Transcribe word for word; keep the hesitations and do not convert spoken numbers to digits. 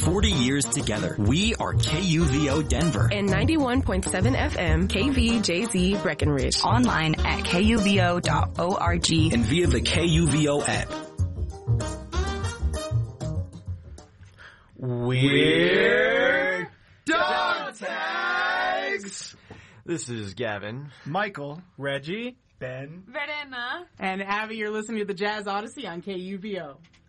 forty years together. We are K U V O Denver. And ninety-one point seven F M, K V J Z Breckenridge. Online at K U V O dot org. And via the K U V O app. We're Dog Tags! This is Gavin. Michael. Reggie. Ben. Verena. And Abby, you're listening to the Jazz Odyssey on K U V O.